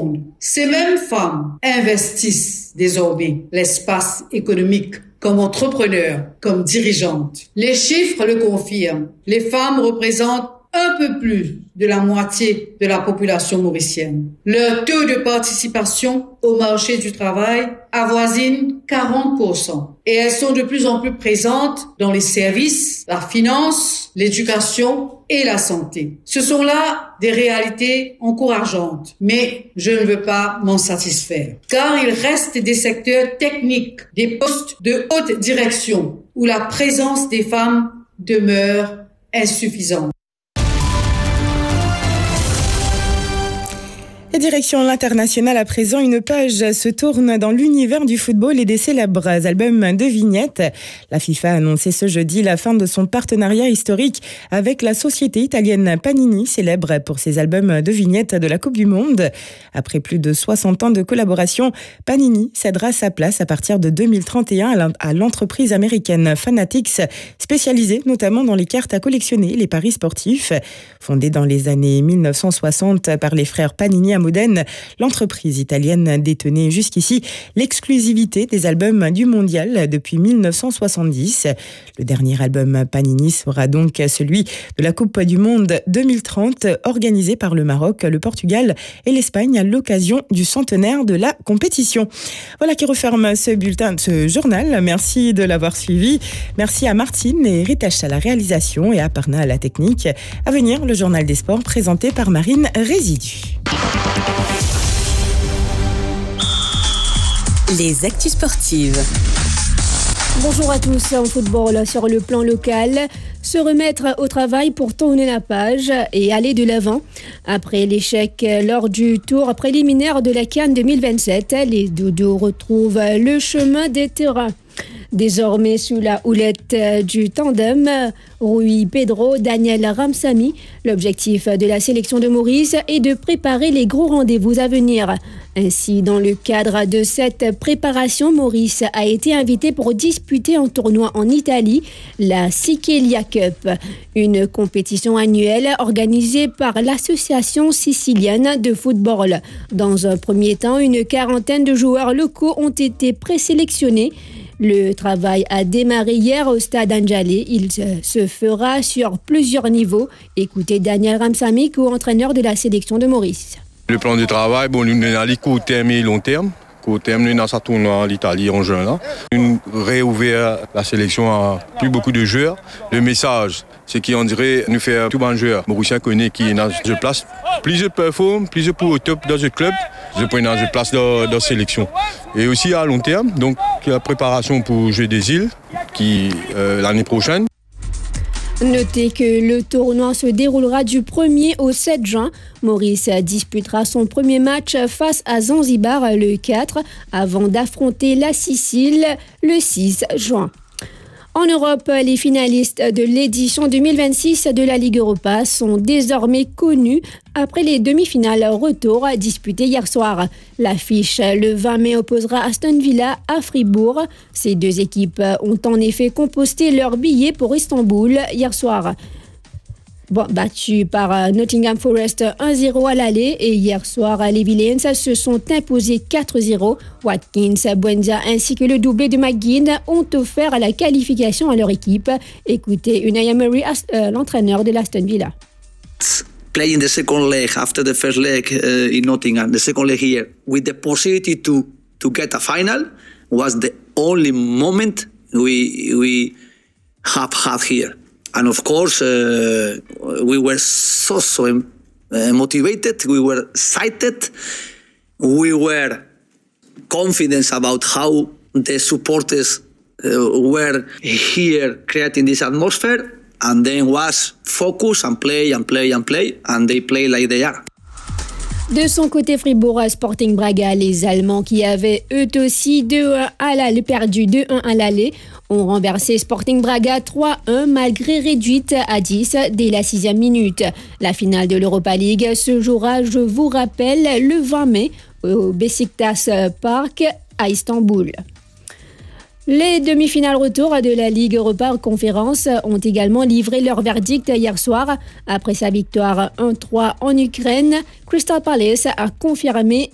monde. Ces mêmes femmes investissent désormais l'espace économique comme entrepreneurs, comme dirigeantes. Les chiffres le confirment. Les femmes représentent un peu plus de la moitié de la population mauricienne. Leur taux de participation au marché du travail avoisine 40%. Et elles sont de plus en plus présentes dans les services, la finance, l'éducation et la santé. Ce sont là des réalités encourageantes, mais je ne veux pas m'en satisfaire. Car il reste des secteurs techniques, des postes de haute direction où la présence des femmes demeure insuffisante. Et direction l'international à présent, une page se tourne dans l'univers du football et des célèbres albums de vignettes. La FIFA a annoncé ce jeudi la fin de son partenariat historique avec la société italienne Panini, célèbre pour ses albums de vignettes de la Coupe du Monde. Après plus de 60 ans de collaboration, Panini cédera sa place à partir de 2031 à l'entreprise américaine Fanatics, spécialisée notamment dans les cartes à collectionner et les paris sportifs. Fondée dans les années 1960 par les frères Panini à Modène, l'entreprise italienne détenait jusqu'ici l'exclusivité des albums du mondial depuis 1970. Le dernier album Panini sera donc celui de la Coupe du Monde 2030, organisé par le Maroc, le Portugal et l'Espagne à l'occasion du centenaire de la compétition. Voilà qui referme ce journal. Merci de l'avoir suivi. Merci à Martine et Ritache à la réalisation et à Parna à la technique. À venir, le journal des sports présenté par Marine Résidu. Les actus sportives. Bonjour à tous. En football, sur le plan local, se remettre au travail pour tourner la page et aller de l'avant. Après l'échec lors du tour préliminaire de la CAN 2027, les Doudous retrouvent le chemin des terrains. Désormais sous la houlette du tandem Rui Pedro, Daniel Ramsamy, l'objectif de la sélection de Maurice est de préparer les gros rendez-vous à venir. Ainsi, dans le cadre de cette préparation, Maurice a été invité pour disputer un tournoi en Italie, la Sikelia Cup, une compétition annuelle organisée par l'Association sicilienne de football. Dans un premier temps, une quarantaine de joueurs locaux ont été présélectionnés. Le travail a démarré hier au stade Anjalé. Il se fera sur plusieurs niveaux. Écoutez Daniel Ramsamy, co-entraîneur de la sélection de Maurice. Le plan de travail, nous avons court terme et long terme. Court terme, nous avons tourné en Italie en juin. Là. Nous réouvert la sélection à plus beaucoup de joueurs. Le message, c'est qu'on dirait nous faire tout bon joueur. Mauricien connaît qui est dans une place. Plus je performe, plus je peux au top dans ce club, je prends dans une place dans la sélection. Et aussi à long terme, donc la préparation pour jouer des îles qui l'année prochaine. Notez que le tournoi se déroulera du 1er au 7 juin. Maurice disputera son premier match face à Zanzibar le 4 avant d'affronter la Sicile le 6 juin. En Europe, les finalistes de l'édition 2026 de la Ligue Europa sont désormais connus après les demi-finales retour disputées hier soir. L'affiche le 20 mai opposera Aston Villa à Fribourg. Ces deux équipes ont en effet composté leurs billets pour Istanbul hier soir. Battus par Nottingham Forest 1-0 à l'aller et hier soir, les Villains se sont imposés 4-0. Watkins, Buendia ainsi que le doublé de McGinn ont offert la qualification à leur équipe. Écoutez Unai Emery, l'entraîneur de l'Aston Villa. Playing the second leg after the first leg in Nottingham, the second leg here, with the possibility to get a final, was the only moment we have had here. And of course, we were so motivated, we were excited, we were confident about how the supporters were here creating this atmosphere, and then was focus and play, and they play like they are. De son côté, Fribourg Sporting Braga, les Allemands qui avaient eux aussi 2-1 à l'aller, perdu 2-1 à l'aller, ont renversé Sporting Braga 3-1 malgré réduite à 10 dès la 6e minute. La finale de l'Europa League se jouera, je vous rappelle, le 20 mai au Beşiktaş Park à Istanbul. Les demi-finales retour de la Ligue Europa Conférence ont également livré leur verdict hier soir. Après sa victoire 1-3 en Ukraine, Crystal Palace a confirmé